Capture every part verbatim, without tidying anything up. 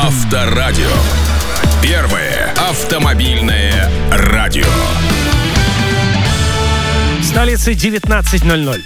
Авторадио. Первое автомобильное радио. В столице девятнадцать ноль ноль.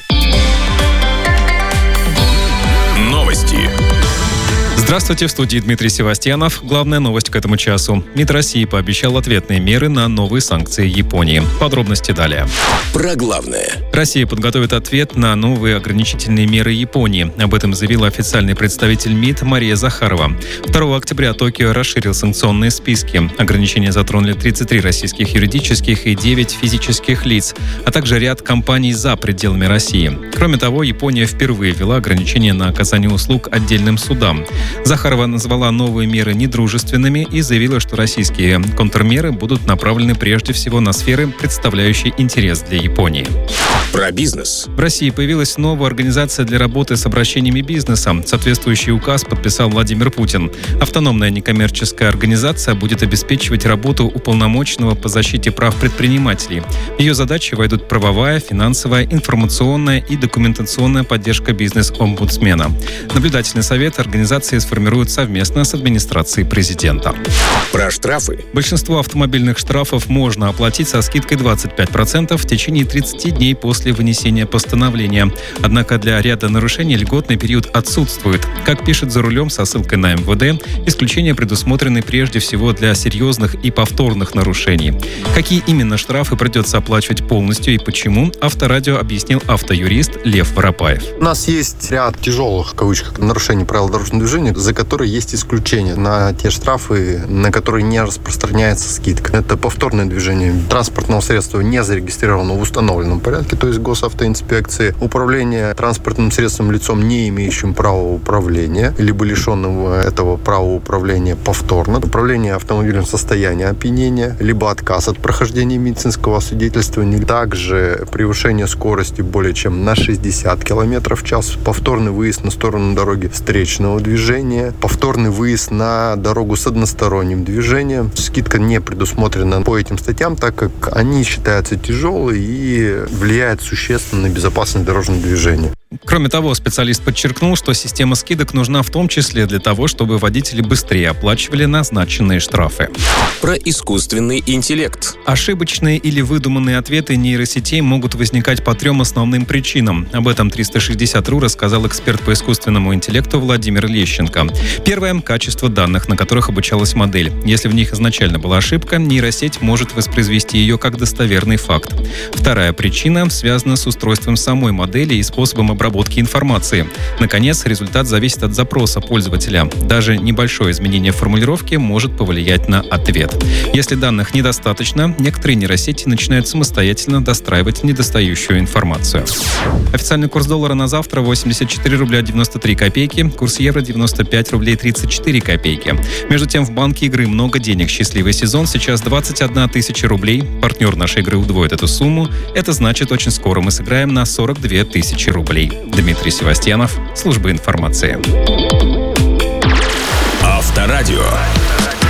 Новости. Здравствуйте, в студии Дмитрий Севастьянов. Главная новость к этому часу. МИД России пообещал ответные меры на новые санкции Японии. Подробности далее. Про главное. Россия подготовит ответ на новые ограничительные меры Японии. Об этом заявила официальный представитель МИД Мария Захарова. второго октября Токио расширил санкционные списки. Ограничения затронули тридцать три российских юридических и девять физических лиц, а также ряд компаний за пределами России. Кроме того, Япония впервые ввела ограничения на оказание услуг отдельным судам. Захарова назвала новые меры недружественными и заявила, что российские контрмеры будут направлены прежде всего на сферы, представляющие интерес для Японии. Про бизнес. В России появилась новая организация для работы с обращениями бизнеса. Соответствующий указ подписал Владимир Путин. Автономная некоммерческая организация будет обеспечивать работу уполномоченного по защите прав предпринимателей. В ее задачи войдут правовая, финансовая, информационная и документационная поддержка бизнес-омбудсмена. Наблюдательный совет организации сформируют совместно с администрацией президента. Про штрафы. Большинство автомобильных штрафов можно оплатить со скидкой двадцать пять процентов в течение тридцати дней после вынесения постановления. Однако для ряда нарушений льготный период отсутствует. Как пишет «За рулем» со ссылкой на эм вэ дэ, исключения предусмотрены прежде всего для серьезных и повторных нарушений. Какие именно штрафы придется оплачивать полностью и почему, Авторадио объяснил автоюрист Лев Воропаев. У нас есть ряд тяжелых, в кавычках, нарушений правил дорожного движения, за которые есть исключения на те штрафы, на которые не распространяется скидка. Это повторное движение транспортного средства, не зарегистрированного в установленном порядке, то есть госавтоинспекции, управление транспортным средством лицом, не имеющим права управления, либо лишенным этого права управления повторно, управление автомобилем в состоянии опьянения, либо отказ от прохождения медицинского освидетельствования, также превышение скорости более чем на шестьдесят километров в час, повторный выезд на сторону дороги встречного движения, повторный выезд на дорогу с односторонним движением. Скидка не предусмотрена по этим статьям, так как они считаются тяжелые и влияют существенно на безопасность дорожного движения. Кроме того, специалист подчеркнул, что система скидок нужна в том числе для того, чтобы водители быстрее оплачивали назначенные штрафы. Про искусственный интеллект. Ошибочные или выдуманные ответы нейросетей могут возникать по трем основным причинам. Об этом триста шестьдесят ру рассказал эксперт по искусственному интеллекту Владимир Лещенко. Первое – качество данных, на которых обучалась модель. Если в них изначально была ошибка, нейросеть может воспроизвести ее как достоверный факт. Вторая причина связана с устройством самой модели и способом обработки информации. Наконец, результат зависит от запроса пользователя. Даже небольшое изменение формулировки может повлиять на ответ. Если данных недостаточно, некоторые нейросети начинают самостоятельно достраивать недостающую информацию. Официальный курс доллара на завтра восемьдесят четыре рубля девяносто три копейки, курс евро девяносто пять рублей тридцать четыре копейки. Между тем, в банке игры много денег. Счастливый сезон сейчас двадцать одна тысяча рублей. Партнер нашей игры удвоит эту сумму. Это значит, очень скоро мы сыграем на сорок две тысячи рублей. Дмитрий Севастьянов, служба информации. Авторадио.